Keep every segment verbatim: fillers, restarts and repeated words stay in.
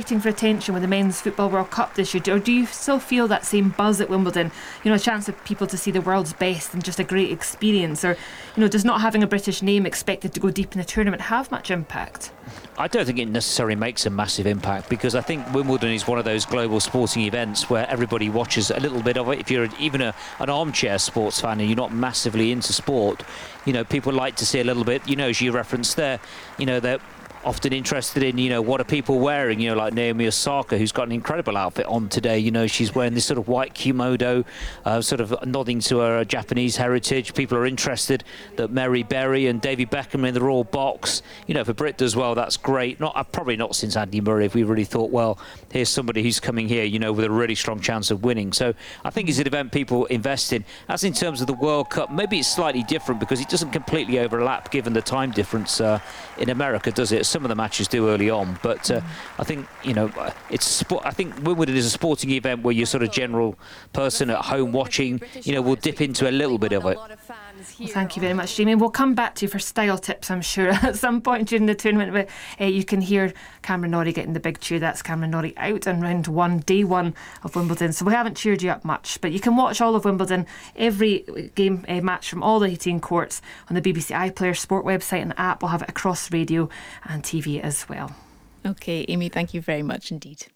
fighting for attention with the Men's Football World Cup this year, or do you still feel that same buzz at Wimbledon? You know, a chance of people to see the world's best and just a great experience? Or, you know, does not having a British name expected to go deep in the tournament have much impact? I don't think it necessarily makes a massive impact, because I think Wimbledon is one of those global sporting events where everybody watches a little bit of it. If you're even a, an armchair sports fan and you're not massively into sport, you know, people like to see a little bit, you know, as you referenced there, you know, they're often interested in, you know, what are people wearing, you know, like Naomi Osaka, who's got an incredible outfit on today. You know, she's wearing this sort of white kimono, uh, sort of nodding to her Japanese heritage. People are interested that Mary Berry and David Beckham in the Royal Box. You know, if a Brit does well, that's great. Not uh, probably not since Andy Murray, if we really thought, well, here's somebody who's coming here, you know, with a really strong chance of winning. So I think it's an event people invest in. As in terms of the World Cup, maybe it's slightly different because it doesn't completely overlap given the time difference uh, in America, does it? Some of the matches do early on, but uh, I think, you know, it's sport. I think Wimbledon is a sporting event where you're sort of general person at home watching, you know, will dip into a little bit of it. Well, thank you very much, Jamie. We'll come back to you for style tips, I'm sure, at some point during the tournament. But uh, you can hear Cameron Norrie getting the big cheer. That's Cameron Norrie out in round one, day one of Wimbledon. So we haven't cheered you up much, but you can watch all of Wimbledon, every game uh, match from all the eighteen courts on the B B C iPlayer Sport website and app. We'll have it across radio and T V as well. OK, Amy, thank you very much indeed.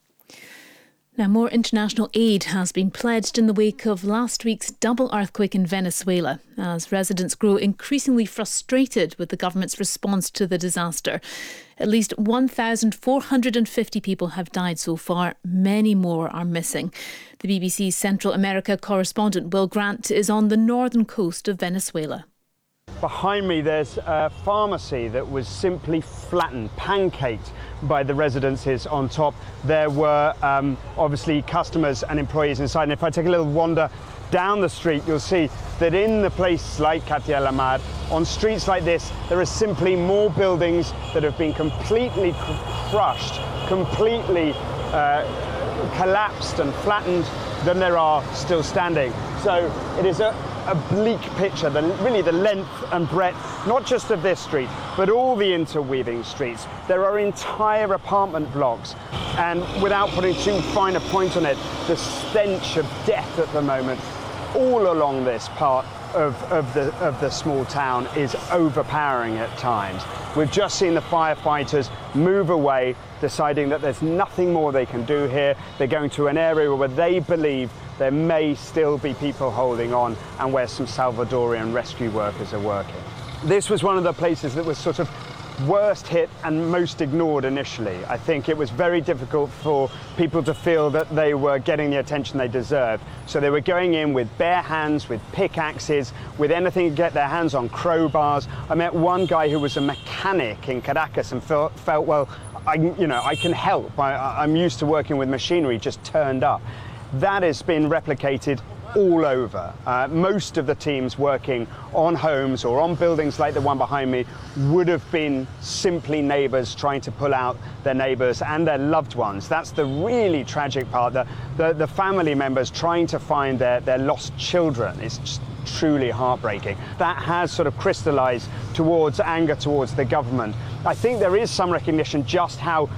Now, more international aid has been pledged in the wake of last week's double earthquake in Venezuela, as residents grow increasingly frustrated with the government's response to the disaster. At least one thousand four hundred fifty people have died so far. Many more are missing. The B B C's Central America correspondent Will Grant is on the northern coast of Venezuela. Behind me there's a pharmacy that was simply flattened, pancaked by the residences on top. There were um, obviously customers and employees inside, and if I take a little wander down the street, you'll see that in the place like Katia La Mar, on streets like this, there are simply more buildings that have been completely cr- crushed, completely uh, collapsed and flattened than there are still standing. So it is a a bleak picture, the, really the length and breadth, not just of this street, but all the interweaving streets. There are entire apartment blocks, and without putting too fine a point on it, the stench of death at the moment all along this part of, of, the, of the small town is overpowering at times. We've just seen the firefighters move away, deciding that there's nothing more they can do here. They're going to an area where they believe there may still be people holding on and where some Salvadorian rescue workers are working. This was one of the places that was sort of worst hit and most ignored initially. I think it was very difficult for people to feel that they were getting the attention they deserved. So they were going in with bare hands, with pickaxes, with anything to get their hands on, crowbars. I met one guy who was a mechanic in Caracas and felt, felt well, I, you know, I can help. I, I'm used to working with machinery, just turned up. That has been replicated all over. Uh, most of the teams working on homes or on buildings like the one behind me would have been simply neighbours trying to pull out their neighbours and their loved ones. That's the really tragic part, the, the, the family members trying to find their, their lost children. It's just truly heartbreaking. That has sort of crystallised towards anger towards the government. I think there is some recognition just how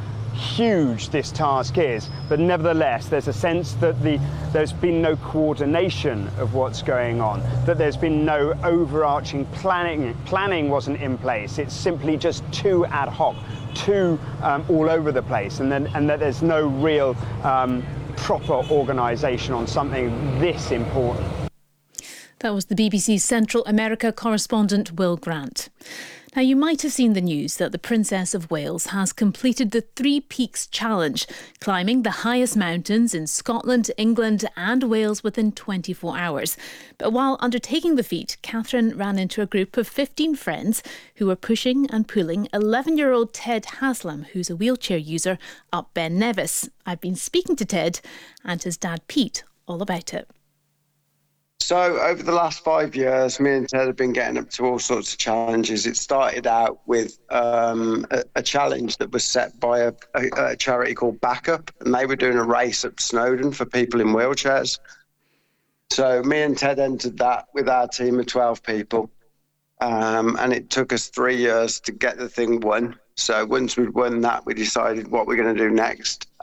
huge this task is, but nevertheless there's a sense that the there's been no coordination of what's going on, that there's been no overarching planning planning wasn't in place. It's simply just too ad hoc, too um, all over the place, and then and that there's no real um, proper organisation on something this important. That was the B B C's Central America correspondent Will Grant. Now, you might have seen the news that the Princess of Wales has completed the Three Peaks Challenge, climbing the highest mountains in Scotland, England and Wales within twenty-four hours. But while undertaking the feat, Catherine ran into a group of fifteen friends who were pushing and pulling eleven-year-old Ted Haslam, who's a wheelchair user, up Ben Nevis. I've been speaking to Ted and his dad Pete all about it. So over the last five years, me and Ted have been getting up to all sorts of challenges. It started out with um, a, a challenge that was set by a, a, a charity called Backup, and they were doing a race up Snowdon for people in wheelchairs. So me and Ted entered that with our team of twelve people, um, and it took us three years to get the thing won. So once we'd won that, we decided what we're going to do next.